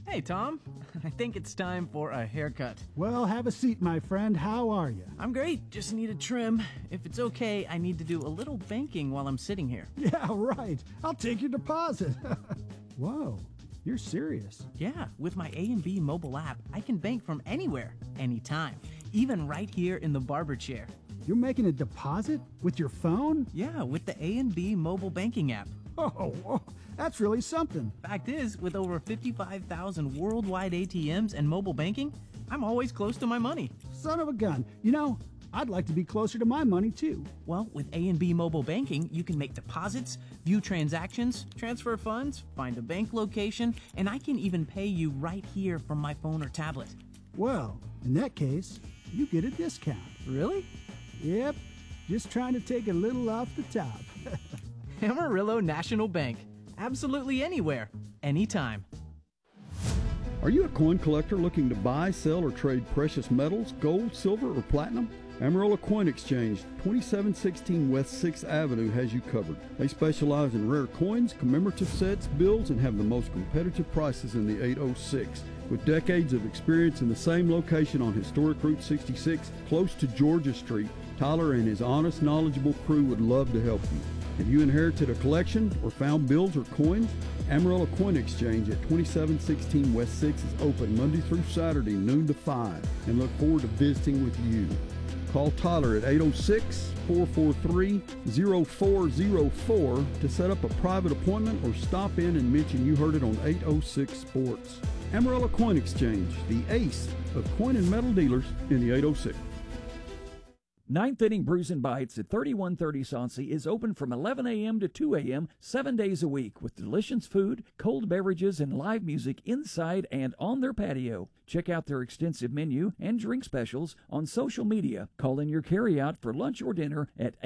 Hey, Tom. I think it's time for a haircut. Well, have a seat, my friend. How are you? I'm great. Just need a trim. If it's okay, I need to do a little banking while I'm sitting here. Yeah, right. I'll take your deposit. Whoa, you're serious? Yeah, with my A&B mobile app, I can bank from anywhere, anytime, even right here in the barber chair. You're making a deposit with your phone? Yeah, with the A&B mobile banking app. Oh, whoa, that's really something. Fact is, with over 55,000 worldwide ATMs and mobile banking, I'm always close to my money. Son of a gun. You know, I'd like to be closer to my money, too. Well, with A&B mobile banking, you can make deposits, view transactions, transfer funds, find a bank location, and I can even pay you right here from my phone or tablet. Well, in that case, you get a discount. Really? Yep, just trying to take a little off the top. Amarillo National Bank. Absolutely anywhere, anytime. Are you a coin collector looking to buy, sell, or trade precious metals, gold, silver, or platinum? Amarillo Coin Exchange, 2716 West 6th Avenue has you covered. They specialize in rare coins, commemorative sets, bills, and have the most competitive prices in the 806. With decades of experience in the same location on historic Route 66, close to Georgia Street, Tyler and his honest, knowledgeable crew would love to help you. Have you inherited a collection or found bills or coins? Amarillo Coin Exchange at 2716 West 6 is open Monday through Saturday, noon to 5, and look forward to visiting with you. Call Tyler at 806-443-0404 to set up a private appointment or stop in and mention you heard it on 806 Sports. Amarillo Coin Exchange, the ace of coin and metal dealers in the 806. Ninth Inning Brews and Bites at 3130 Sauncey is open from 11 a.m. to 2 a.m. 7 days a week with delicious food, cold beverages, and live music inside and on their patio. Check out their extensive menu and drink specials on social media. Call in your carryout for lunch or dinner at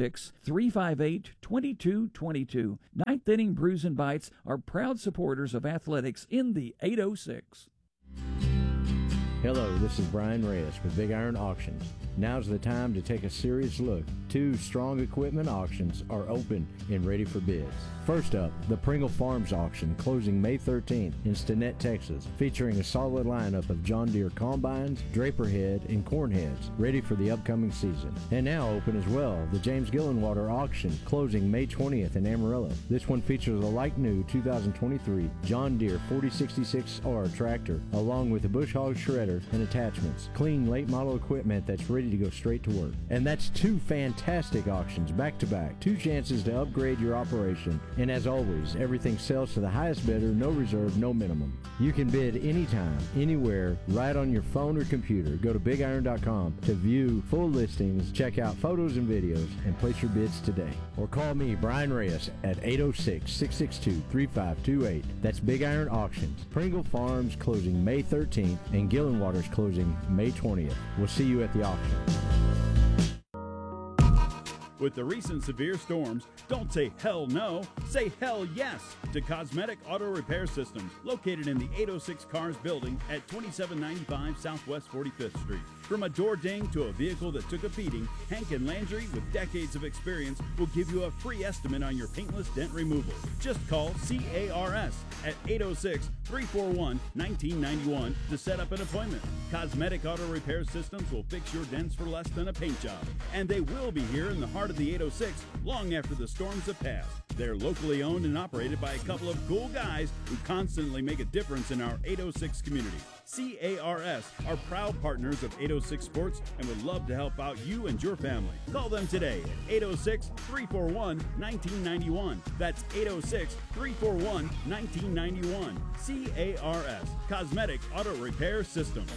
806-358-2222. Ninth Inning Brews and Bites are proud supporters of athletics in the 806. Hello, this is Brian Reyes with Big Iron Auctions. Now's the time to take a serious look. 2 strong equipment auctions are open and ready for bids. First up, the Pringle Farms auction closing May 13th in Stinnett, Texas, featuring a solid lineup of John Deere combines, Draper head, and corn heads ready for the upcoming season. And now open as well, the James Gillenwater auction closing May 20th in Amarillo. This one features a like-new 2023 John Deere 4066R tractor along with a bush hog shredder and attachments. Clean late model equipment that's ready to go straight to work. And that's 2 fantastic auctions back to back. 2 chances to upgrade your operation. And as always, everything sells to the highest bidder, no reserve, no minimum. You can bid anytime, anywhere, right on your phone or computer. Go to bigiron.com to view full listings, check out photos and videos, and place your bids today. Or call me, Brian Reyes, at 806-662-3528. That's Big Iron Auctions. Pringle Farms closing May 13th and Gillenwater's closing May 20th. We'll see you at the auction. With the recent severe storms, don't say hell no, say hell yes to Cosmetic Auto Repair Systems, located in the 806 Cars building at 2795 Southwest 45th Street. From a door ding to a vehicle that took a beating, Hank and Landry, with decades of experience, will give you a free estimate on your paintless dent removal. Just call CARS at 806-341-1991 to set up an appointment. Cosmetic Auto Repair Systems will fix your dents for less than a paint job, and they will be here in the heart of the 806 long after the storms have passed. They're locally owned and operated by a couple of cool guys who constantly make a difference in our 806 community. CARS are proud partners of 806 Sports and would love to help out you and your family. Call them today at 806-341-1991. That's 806-341-1991. CARS, Cosmetic Auto Repair Systems.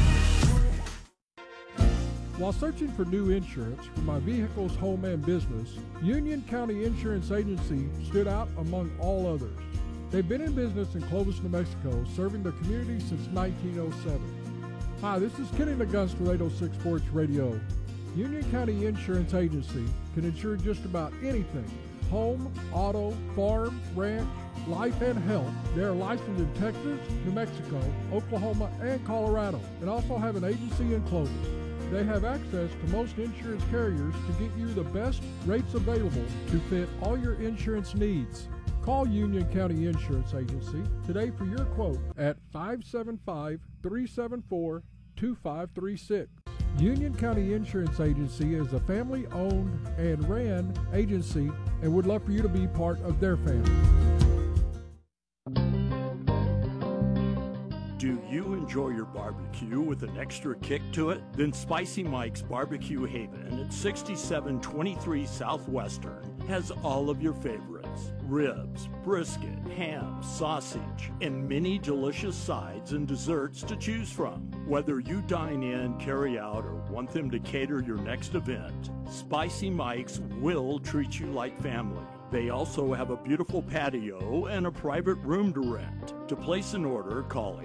While searching for new insurance for my vehicle's home and business, Union County Insurance Agency stood out among all others. They've been in business in Clovis, New Mexico, serving the community since 1907. Hi, this is Kenny McGunst with 806 Sports Radio. Union County Insurance Agency can insure just about anything: home, auto, farm, ranch, life, and health. They are licensed in Texas, New Mexico, Oklahoma, and Colorado, and also have an agency in Clovis. They have access to most insurance carriers to get you the best rates available to fit all your insurance needs. Call Union County Insurance Agency today for your quote at 575-374-2536. Union County Insurance Agency is a family-owned and ran agency and would love for you to be part of their family. Do you enjoy your barbecue with an extra kick to it? Then Spicy Mike's Barbecue Haven at 6723 Southwestern has all of your favorites: ribs, brisket, ham, sausage, and many delicious sides and desserts to choose from. Whether you dine in, carry out, or want them to cater your next event, Spicy Mike's will treat you like family. They also have a beautiful patio and a private room to rent. To place an order, call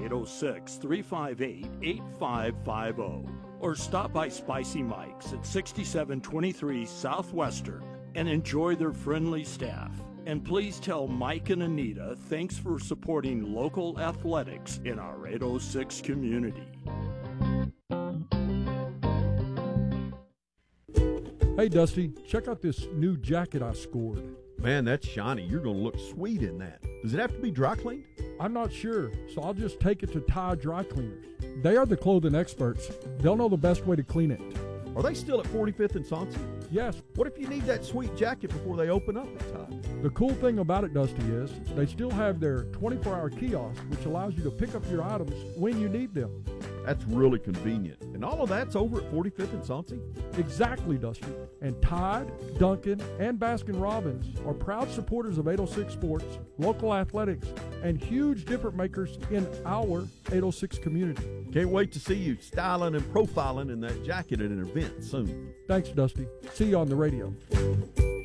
806-358-8550 or stop by Spicy Mike's at 6723 Southwestern and enjoy their friendly staff. And please tell Mike and Anita thanks for supporting local athletics in our 806 community. Hey Dusty, check out this new jacket I scored. Man, that's shiny. You're going to look sweet in that. Does it have to be dry cleaned? I'm not sure, so I'll just take it to Tide Dry Cleaners. They are the clothing experts. They'll know the best way to clean it. Are they still at 45th and Soncy? Yes. What if you need that sweet jacket before they open up at Tide? The cool thing about it, Dusty, is they still have their 24-hour kiosk, which allows you to pick up your items when you need them. That's really convenient. And all of that's over at 45th and Soncy? Exactly, Dusty. And Tide, Duncan, and Baskin-Robbins are proud supporters of 806 Sports, local athletics, and huge difference makers in our 806 community. Can't wait to see you styling and profiling in that jacket at an event soon. Thanks, Dusty. See you on the radio.